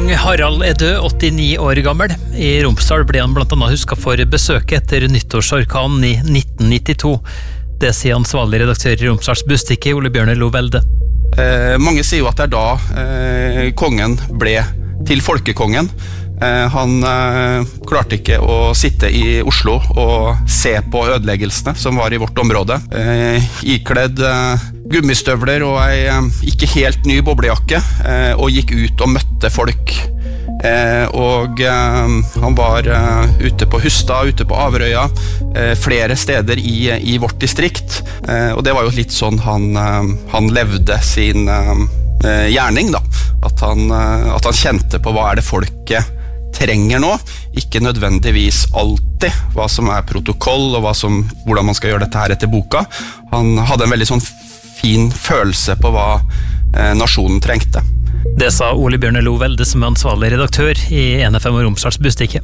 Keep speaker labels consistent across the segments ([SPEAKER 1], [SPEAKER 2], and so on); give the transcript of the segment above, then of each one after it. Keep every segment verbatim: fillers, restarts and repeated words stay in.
[SPEAKER 1] Kong Harald er død, åttini år gammel. I Romsdal ble han blant annet husket for besøket etter nyttårsorkanen i nitten nittito. Det sier ansvarlig redaktør i Romsdals Bustikke, Ole Bjørne Lo Velde.
[SPEAKER 2] Eh, mange sier jo at det er da eh, kongen ble til folkekongen. Eh, han eh, klarte ikke å sitte i Oslo og se på ødeleggelsene som var i vårt område. Eh, ikledd eh, gummistøvler og ei eh, ikke helt ny boblejakke, eh, og gikk ut og møtte folk. Eh, og eh, han var eh, ute på Hustad, ute på Averøya, eh, flere steder i, i vårt distrikt. Eh, og det var jo litt sånn han, eh, han levde sin eh, gjerning, da. At han, eh, at han kjente på hva er det folket trenger nå, ikke nødvendigvis alltid hva som er protokoll og hva som, hvordan man skal gjøre dette her etter boka. Han hadde en veldig sånn fin følelse på hva eh, nasjonen trengte.
[SPEAKER 1] Det sa Ole Bjørne Lo Velde som er ansvarlig redaktør i N F M og Romsdals Bustikke.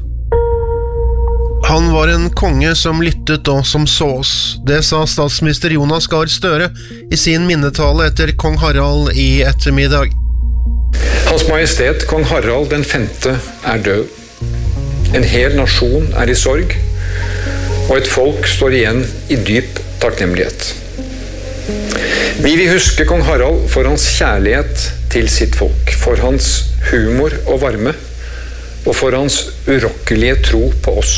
[SPEAKER 3] Han var en konge som lyttet og som så oss. Det sa statsminister Jonas Gahr Støre i sin minnetale etter kong Harald i ettermiddag.
[SPEAKER 4] Hans Majestet Kong Harald den femte er død. En hel nasjon er i sorg, og et folk står igjen i dyp takknemlighet. Vi vil huske Kong Harald for hans kjærlighet til sitt folk, for hans humor og varme, og for hans urokkelige tro på oss.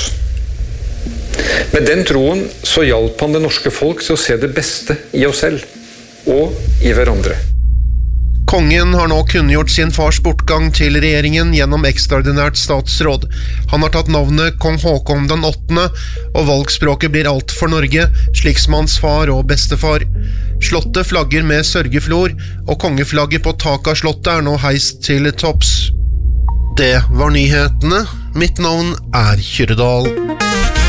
[SPEAKER 4] Med den troen så hjalp han det norske folk til å se det beste i oss selv, og i hverandre.
[SPEAKER 3] Kongen har nå kunngjort sin fars bortgang til regjeringen gjennom ekstraordinært statsråd. Han har tatt navnet Kong Håkon den åttende, og valgspråket blir alt for Norge, slik som hans far og bestefar. Slottet flagger med sørgeflor, og kongeflagget på taket av slottet er nå heist til topps. Det var nyhetene. Mitt navn er Kyrre Dahl.